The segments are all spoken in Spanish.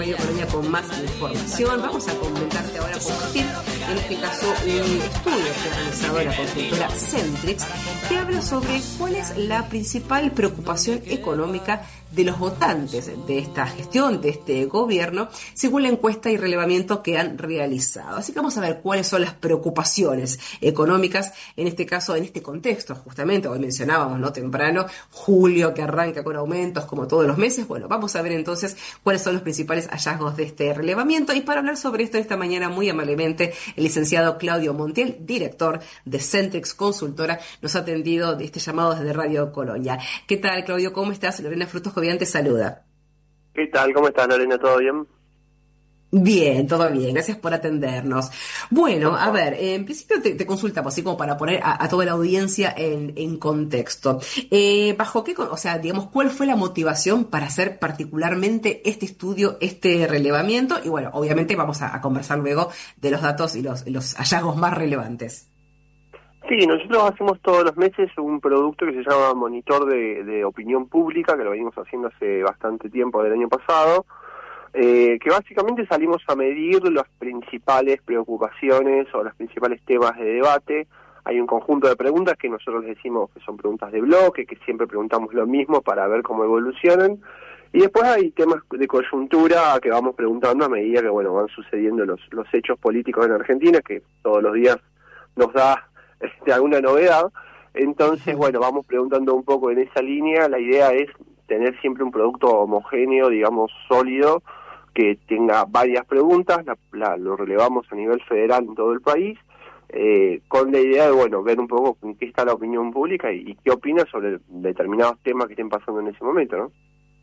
Radio Colonia con más información. Vamos a comentarte ahora, compartir en este caso un estudio que ha realizado la consultora Centrix, que habla sobre cuál es la principal preocupación económica de los votantes de esta gestión, de este gobierno, según la encuesta y relevamiento que han realizado. Así que vamos a ver cuáles son las preocupaciones económicas, en este caso, en este contexto, justamente, hoy mencionábamos, ¿no?, temprano, julio, que arranca con aumentos como todos los meses. Bueno, vamos a ver entonces cuáles son los principales hallazgos de este relevamiento. Y para hablar sobre esto esta mañana, muy amablemente, el licenciado Claudio Montiel, director de Centrix Consultora, nos ha atendido de este llamado desde Radio Colonia. ¿Qué tal, Claudio? ¿Cómo estás? Lorena Frutos Jovian te saluda. ¿Qué tal? ¿Cómo estás, Lorena? ¿Todo bien? Bien, todo bien, gracias por atendernos. Bueno, a ver, en principio te consultamos, así como para poner a toda la audiencia en contexto. ¿Bajo qué, o sea, digamos, cuál fue la motivación para hacer particularmente este estudio, este relevamiento? Y bueno, obviamente vamos a conversar luego de los datos y los hallazgos más relevantes. Sí, nosotros hacemos todos los meses un producto que se llama Monitor de Opinión Pública, que lo venimos haciendo hace bastante tiempo, del año pasado, que básicamente salimos a medir las principales preocupaciones o los principales temas de debate. Hay un conjunto de preguntas que nosotros decimos que son preguntas de bloque, que siempre preguntamos lo mismo para ver cómo evolucionan. Y después hay temas de coyuntura que vamos preguntando a medida que van sucediendo los hechos políticos en Argentina, que todos los días nos da alguna novedad. Entonces, vamos preguntando un poco en esa línea. La idea es tener siempre un producto homogéneo, digamos, sólido, que tenga varias preguntas. Lo relevamos a nivel federal en todo el país, con la idea de, ver un poco en qué está la opinión pública y qué opina sobre determinados temas que estén pasando en ese momento, ¿no?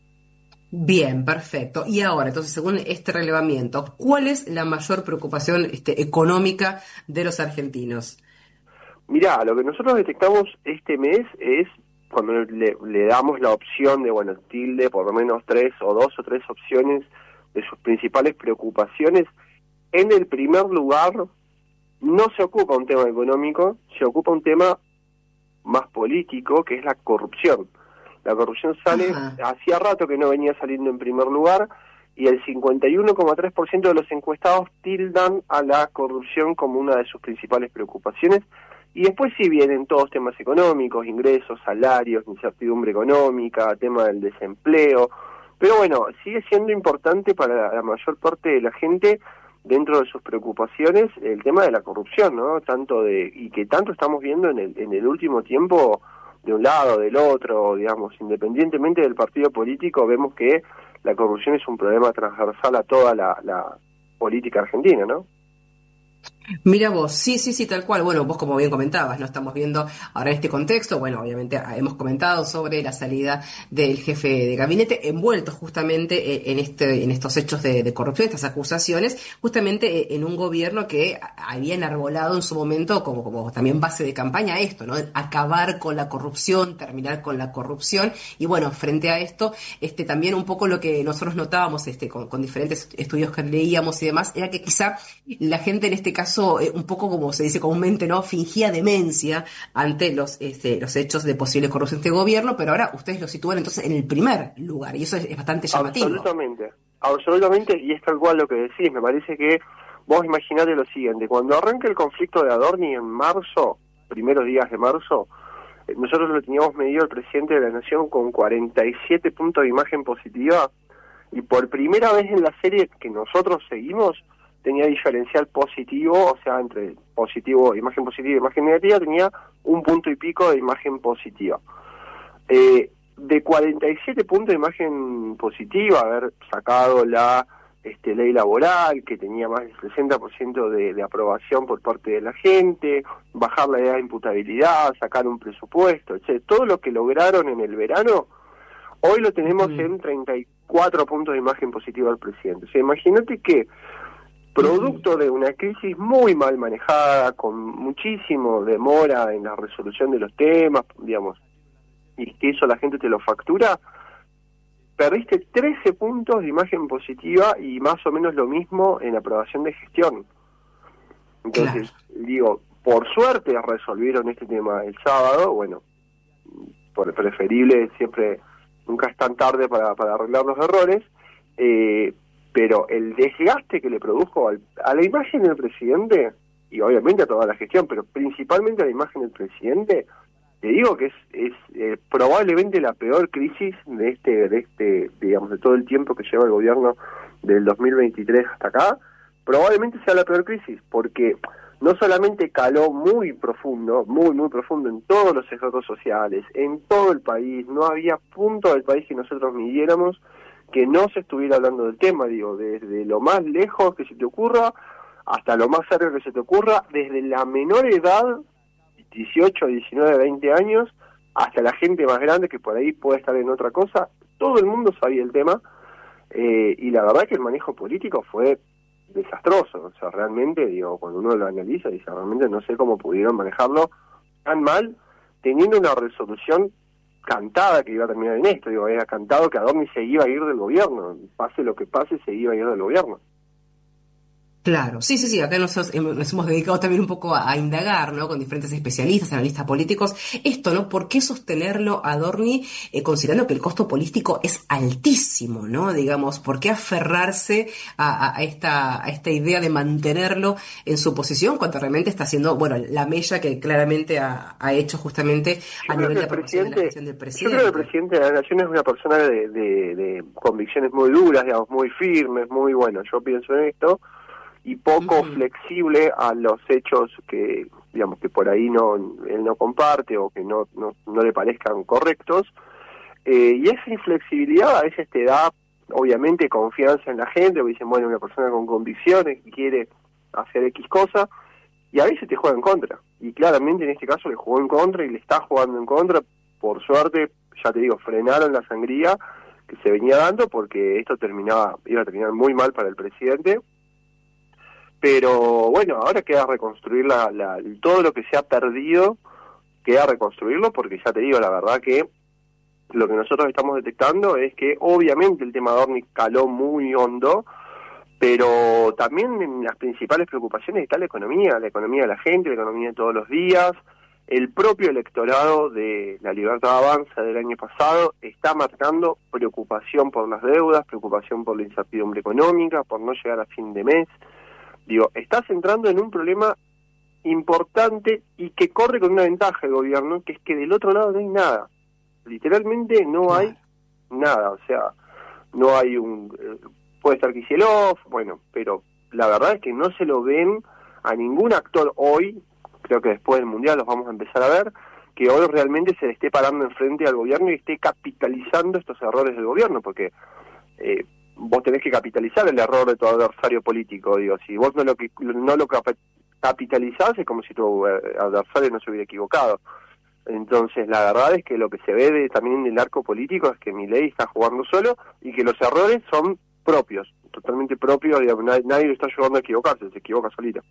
Bien, perfecto. Y ahora, entonces, según este relevamiento, ¿cuál es la mayor preocupación económica de los argentinos? Mirá, lo que nosotros detectamos este mes es cuando le damos la opción de, tilde, por lo menos dos o tres opciones de sus principales preocupaciones. En el primer lugar, no se ocupa un tema económico, se ocupa un tema más político, que es la corrupción. La corrupción sale, hacía rato que no venía saliendo en primer lugar, y el 51,3% de los encuestados tildan a la corrupción como una de sus principales preocupaciones. Y después sí vienen todos temas económicos, ingresos, salarios, incertidumbre económica, tema del desempleo. Pero sigue siendo importante para la mayor parte de la gente, dentro de sus preocupaciones, el tema de la corrupción, ¿no? Y que tanto estamos viendo en el último tiempo, de un lado, del otro, digamos, independientemente del partido político, vemos que la corrupción es un problema transversal a toda la política argentina, ¿no? Mira vos, sí, tal cual. Bueno, vos como bien comentabas, ¿no? Estamos viendo ahora en este contexto, obviamente hemos comentado sobre la salida del jefe de gabinete, envuelto justamente en estos hechos de corrupción, estas acusaciones, justamente en un gobierno que había enarbolado en su momento como también base de campaña esto, ¿no? Acabar con la corrupción, terminar con la corrupción. Y frente a esto, también un poco lo que nosotros notábamos con diferentes estudios que leíamos y demás, era que quizá la gente en este caso un poco, como se dice comúnmente, ¿no?, fingía demencia ante los hechos de posible corrupción de este gobierno, pero ahora ustedes lo sitúan entonces en el primer lugar, y eso es bastante llamativo. Absolutamente, y es tal cual lo que decís. Me parece que vos imaginate lo siguiente: cuando arranca el conflicto de Adorni en marzo, primeros días de marzo, nosotros lo teníamos medido el presidente de la Nación con 47 puntos de imagen positiva, y por primera vez en la serie que nosotros seguimos, tenía diferencial positivo, o sea, entre positivo, imagen positiva y imagen negativa, tenía un punto y pico de imagen positiva. De 47 puntos de imagen positiva, haber sacado la ley laboral, que tenía más del 60% de aprobación por parte de la gente, bajar la edad de imputabilidad, sacar un presupuesto, etc. Todo lo que lograron en el verano, hoy lo tenemos en 34 puntos de imagen positiva al presidente. O sea, imagínate que producto de una crisis muy mal manejada, con muchísimo demora en la resolución de los temas, digamos, y que eso la gente te lo factura, perdiste 13 puntos de imagen positiva y más o menos lo mismo en aprobación de gestión. Entonces, digo, por suerte resolvieron este tema el sábado, por preferible siempre, nunca es tan tarde para arreglar los errores, pero el desgaste que le produjo a la imagen del presidente, y obviamente a toda la gestión, pero principalmente a la imagen del presidente, te digo que es probablemente la peor crisis de digamos, de todo el tiempo que lleva el gobierno del 2023 hasta acá. Probablemente sea la peor crisis, porque no solamente caló muy profundo en todos los sectores sociales, en todo el país, no había punto del país que nosotros midiéramos que no se estuviera hablando del tema, digo, desde lo más lejos que se te ocurra hasta lo más cerca que se te ocurra, desde la menor edad, 18, 19, 20 años, hasta la gente más grande que por ahí puede estar en otra cosa, todo el mundo sabía el tema, y la verdad que el manejo político fue desastroso, o sea, realmente, digo, cuando uno lo analiza, dice, realmente no sé cómo pudieron manejarlo tan mal, teniendo una resolución cantada que iba a terminar en esto, digo, era cantado que Adorni se iba a ir del gobierno, pase lo que pase, se iba a ir del gobierno. Claro, sí, sí, sí, acá nos hemos dedicado también un poco a indagar, ¿no? Con diferentes especialistas, analistas políticos, esto, ¿no? ¿Por qué sostenerlo a Adorni, considerando que el costo político es altísimo, ¿no? Digamos, ¿por qué aferrarse a esta idea de mantenerlo en su posición cuando realmente está haciendo, bueno, la mella que claramente ha hecho justamente a nivel de aprobación de la gestión del Yo creo que el presidente? presidente de la Nación es una persona de convicciones muy duras, digamos, muy firmes, muy bueno, yo pienso en esto, y poco Ujú. flexible a los hechos que, digamos, que por ahí él no comparte o que no le parezcan correctos, y esa inflexibilidad a veces te da, obviamente, confianza en la gente, porque dicen, bueno, una persona con convicciones que quiere hacer X cosa, y a veces te juega en contra, y claramente en este caso le jugó en contra y le está jugando en contra. Por suerte, ya te digo, frenaron la sangría que se venía dando, porque esto iba a terminar muy mal para el presidente. Pero bueno, ahora queda reconstruir todo lo que se ha perdido, queda reconstruirlo, porque ya te digo, la verdad que lo que nosotros estamos detectando es que obviamente el tema de Adorni caló muy hondo, pero también en las principales preocupaciones está la economía de la gente, la economía de todos los días. El propio electorado de La Libertad Avanza del año pasado está marcando preocupación por las deudas, preocupación por la incertidumbre económica, por no llegar a fin de mes. Digo, estás entrando en un problema importante y que corre con una ventaja el gobierno, que es que del otro lado no hay nada. Literalmente no hay Claro. nada, o sea, no hay puede estar Kicillof, bueno, pero la verdad es que no se lo ven a ningún actor hoy, creo que después del Mundial los vamos a empezar a ver, que hoy realmente se le esté parando enfrente al gobierno y esté capitalizando estos errores del gobierno, porque vos tenés que capitalizar el error de tu adversario político, digo, si vos no lo capitalizás es como si tu adversario no se hubiera equivocado. Entonces la verdad es que lo que se ve también en el arco político es que Milei está jugando solo y que los errores son propios, totalmente propios, digamos, nadie lo está ayudando a equivocarse, se equivoca solito.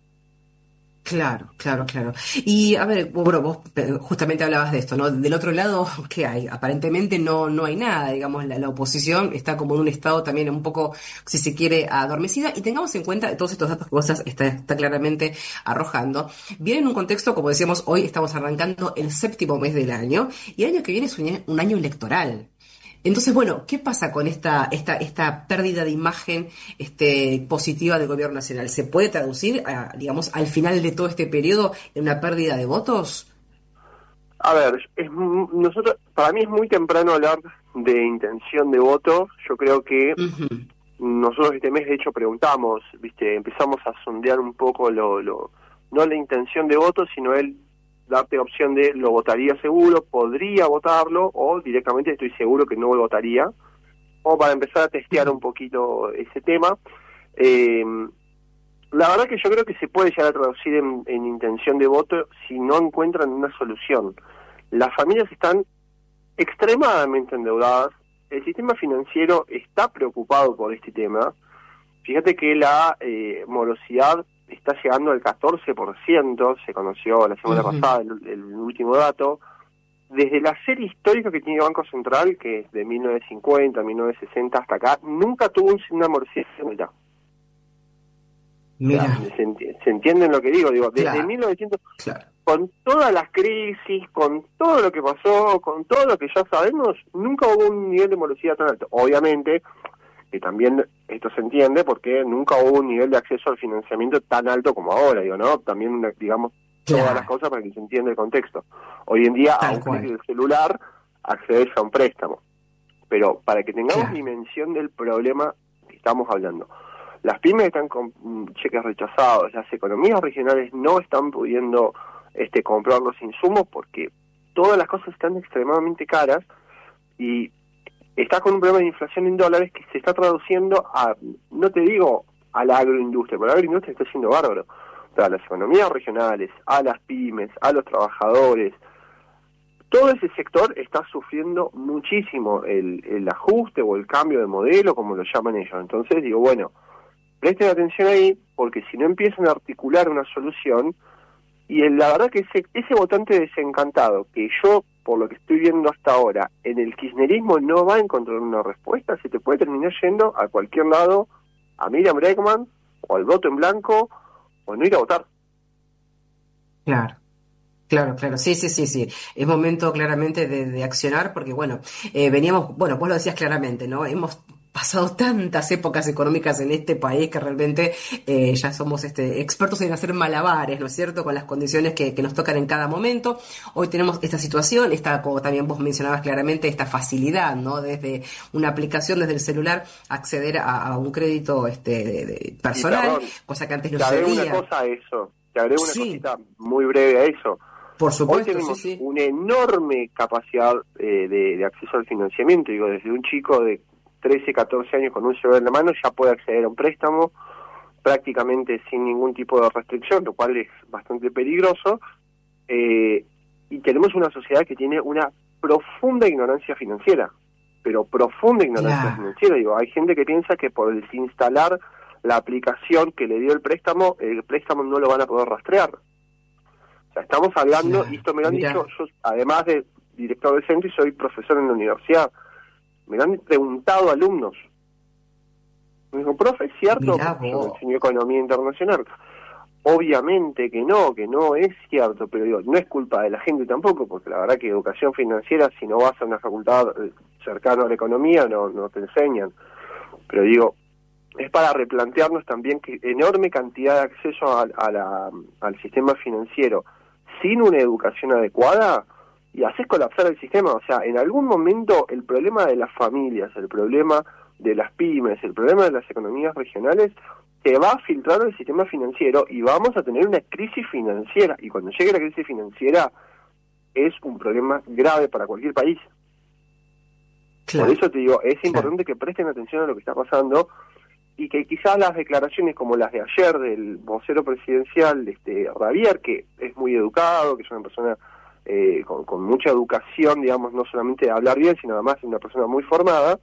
Claro, claro, claro. Y a ver, bueno, vos justamente hablabas de esto, ¿no? Del otro lado, ¿qué hay? Aparentemente no hay nada, digamos, la oposición está como en un estado también un poco, si se quiere, adormecida, y tengamos en cuenta todos estos datos que vos está claramente arrojando. Viene en un contexto, como decíamos, hoy estamos arrancando el séptimo mes del año, y el año que viene es un año electoral. Entonces, bueno, ¿qué pasa con esta pérdida de imagen positiva del gobierno nacional? ¿Se puede traducir, digamos, al final de todo este periodo en una pérdida de votos? A ver, nosotros, para mí es muy temprano hablar de intención de voto. Yo creo que Ujú. nosotros este mes de hecho preguntamos, viste, empezamos a sondear un poco no la intención de voto, sino el darte opción de lo votaría seguro, podría votarlo, o directamente estoy seguro que no lo votaría, o para empezar a testear un poquito ese tema. Eh, la verdad que yo creo que se puede llegar a traducir en intención de voto si no encuentran una solución. Las familias están extremadamente endeudadas, el sistema financiero está preocupado por este tema. Fíjate que la morosidad está llegando al 14%, se conoció la semana Ujú. pasada el último dato. Desde la serie histórica que tiene el Banco Central, que es de 1950, 1960 hasta acá, nunca tuvo una morosidad de mitad. O sea, Mira, se entiende lo que digo, desde claro, 1900, claro. con todas las crisis, con todo lo que pasó, con todo lo que ya sabemos, nunca hubo un nivel de morosidad tan alto. Obviamente que también esto se entiende porque nunca hubo un nivel de acceso al financiamiento tan alto como ahora, digo, ¿no? También, digamos, todas las cosas para que se entienda el contexto. Hoy en día, a un clic del celular, accedes a un préstamo. Pero para que tengamos dimensión del problema que estamos hablando, las pymes están con cheques rechazados, las economías regionales no están pudiendo comprar los insumos porque todas las cosas están extremadamente caras y está con un problema de inflación en dólares que se está traduciendo a, no te digo a la agroindustria, porque la agroindustria está siendo bárbaro, pero a las economías regionales, a las pymes, a los trabajadores. Todo ese sector está sufriendo muchísimo el ajuste o el cambio de modelo, como lo llaman ellos. Entonces digo, bueno, presten atención ahí, porque si no empiezan a articular una solución, y la verdad que ese votante desencantado, que yo, por lo que estoy viendo hasta ahora, en el kirchnerismo no va a encontrar una respuesta, se te puede terminar yendo a cualquier lado, a Miriam Bregman, o al voto en blanco, o no ir a votar. Claro. Claro, sí. Es momento claramente de accionar porque, bueno, veníamos, bueno, vos lo decías claramente, ¿no? Hemos pasado tantas épocas económicas en este país que realmente ya somos expertos en hacer malabares, ¿no es cierto?, con las condiciones que nos tocan en cada momento. Hoy tenemos esta situación, como también vos mencionabas claramente, esta facilidad, ¿no?, desde una aplicación, desde el celular, acceder a un crédito personal, cosa que antes no se veía. Te agrego una cosita muy breve a eso. Por supuesto, hoy tenemos una enorme capacidad de acceso al financiamiento. Digo, desde un chico de 13, 14 años con un celular en la mano ya puede acceder a un préstamo prácticamente sin ningún tipo de restricción, lo cual es bastante peligroso. Y tenemos una sociedad que tiene una profunda ignorancia financiera, pero profunda ignorancia financiera. Digo, hay gente que piensa que por desinstalar la aplicación que le dio el préstamo no lo van a poder rastrear. O sea, estamos hablando, y esto me lo han dicho, yo además de director de centro y soy profesor en la universidad, me lo han preguntado alumnos. Me dijo, profe, ¿es cierto? Yo enseño economía internacional. Obviamente que no es cierto, pero digo, no es culpa de la gente tampoco, porque la verdad que educación financiera, si no vas a una facultad cercana a la economía, no te enseñan. Pero digo, es para replantearnos también que enorme cantidad de acceso al sistema financiero sin una educación adecuada y haces colapsar el sistema. O sea, en algún momento el problema de las familias, el problema de las pymes, el problema de las economías regionales se va a filtrar al sistema financiero y vamos a tener una crisis financiera, y cuando llegue la crisis financiera es un problema grave para cualquier país. Por eso te digo, es importante que presten atención a lo que está pasando y que quizás las declaraciones como las de ayer del vocero presidencial, Ravier, que es muy educado, que es una persona con mucha educación, digamos, no solamente de hablar bien, sino además es una persona muy formada,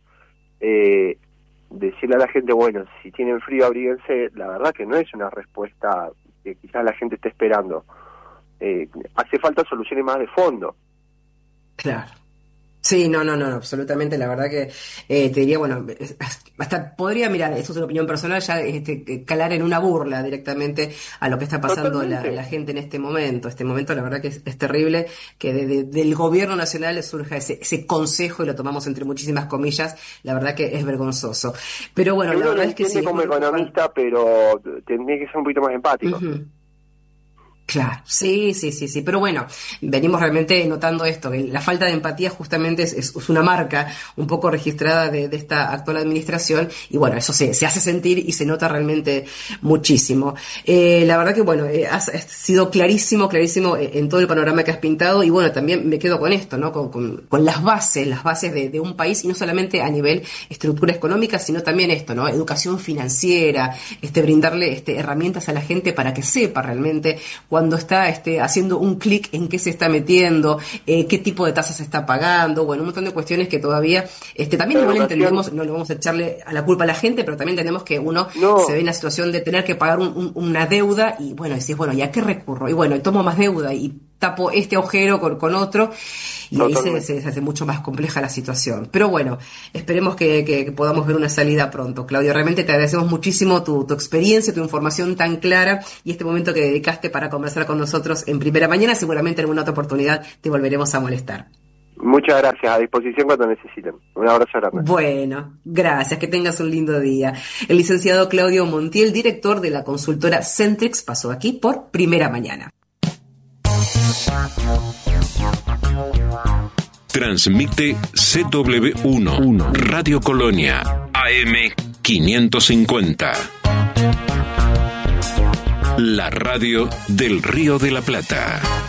decirle a la gente, bueno, si tienen frío abríguense, la verdad que no es una respuesta que quizás la gente esté esperando. Hace falta soluciones más de fondo. Claro. Sí, no, absolutamente, la verdad que te diría, bueno, hasta podría, mirar, esto es una opinión personal, ya calar en una burla directamente a lo que está pasando la gente en este momento. La verdad que es terrible que del gobierno nacional surja ese consejo, y lo tomamos entre muchísimas comillas, la verdad que es vergonzoso. Pero bueno, la verdad es que sí. Como economista, pero tendría que ser un poquito más empático. Uh-huh. Claro, sí, pero bueno, venimos realmente notando esto, que la falta de empatía justamente es una marca un poco registrada de esta actual administración, y bueno, eso se hace sentir y se nota realmente muchísimo. La verdad que bueno, has sido clarísimo en todo el panorama que has pintado, y bueno, también me quedo con esto, ¿no? Con las bases de un país, y no solamente a nivel estructura económica, sino también esto, ¿no? Educación financiera, brindarle herramientas a la gente para que sepa realmente cuando está haciendo un clic en qué se está metiendo, qué tipo de tasas se está pagando, bueno, un montón de cuestiones que todavía también igual entendemos, no le vamos a echarle a la culpa a la gente, pero también entendemos que uno se ve en la situación de tener que pagar una deuda, y bueno, decís, bueno, ¿y a qué recurro? Y bueno, tomo más deuda y tapo este agujero con otro, y ahí se hace mucho más compleja la situación. Pero bueno, esperemos que podamos ver una salida pronto. Claudio, realmente te agradecemos muchísimo tu experiencia, tu información tan clara, y este momento que dedicaste para conversar con nosotros en Primera Mañana. Seguramente en alguna otra oportunidad te volveremos a molestar. Muchas gracias, a disposición cuando necesiten. Un abrazo grande. Bueno, gracias, que tengas un lindo día. El licenciado Claudio Montiel, director de la consultora Centrix, pasó aquí por Primera Mañana. Transmite CW1, Radio Colonia, AM 550. La radio del Río de la Plata.